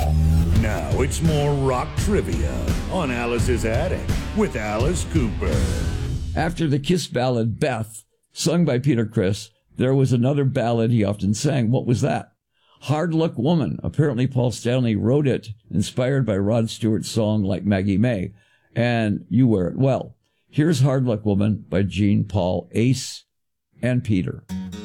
Now it's more rock trivia on Alice's Attic with Alice Cooper. After the Kiss ballad Beth, sung by Peter Criss, there was another ballad he often sang. What was that? Hard Luck Woman. Apparently Paul Stanley wrote it, inspired by Rod Stewart's song Like Maggie May, and you wear it well. Here's Hard Luck Woman by Gene, Paul, Ace, and Peter.